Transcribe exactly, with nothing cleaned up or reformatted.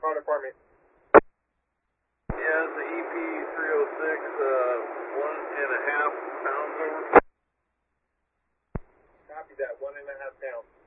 Carter for me. Yeah, it's the E P three oh six, uh, one and a half pounds over. Copy that, one and a half pounds.